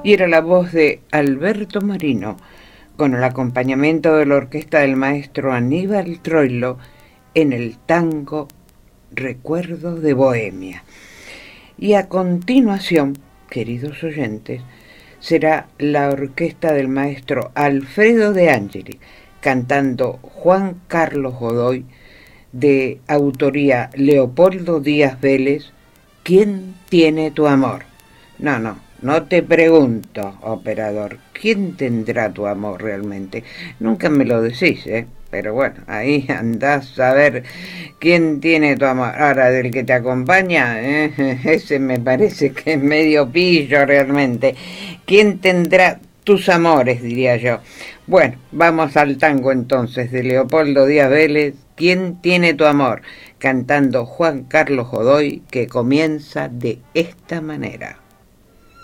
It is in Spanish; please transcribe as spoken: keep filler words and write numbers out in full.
y era la voz de Alberto Marino, con el acompañamiento de la orquesta del maestro Aníbal Troilo en el tango Recuerdo de Bohemia. Y a continuación, queridos oyentes, será la orquesta del maestro Alfredo de Angeli, cantando Juan Carlos Godoy, de autoría Leopoldo Díaz Vélez, ¿Quién tiene tu amor? No, no, no te pregunto, operador, ¿quién tendrá tu amor realmente? Nunca me lo decís, ¿eh? Pero bueno, ahí andás a ver quién tiene tu amor. Ahora, del que te acompaña, ¿eh? Ese me parece que es medio pillo realmente. ¿Quién tendrá tus amores, diría yo? Bueno, vamos al tango entonces de Leopoldo Díaz Vélez, ¿Quién tiene tu amor? Cantando Juan Carlos Godoy, que comienza de esta manera.